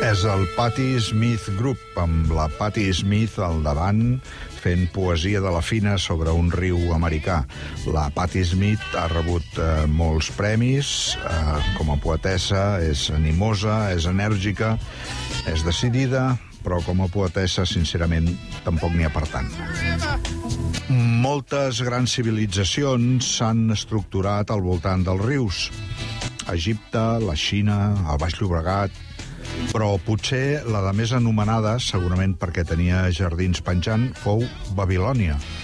És el Patti Smith Group, amb la Patti Smith al davant, fent poesia de la fina sobre un riu americà. La Patti Smith ha rebut molts premis. Com a poetessa és animosa, és enèrgica, és decidida, però com a poetessa, sincerament, tampoc n'hi ha per tant. Moltes grans civilitzacions s'han estructurat al voltant dels rius. Egipte, la Xina, el Baix Llobregat, però potser la de més anomenada, segurament perquè tenia jardins penjant, fou Babilònia.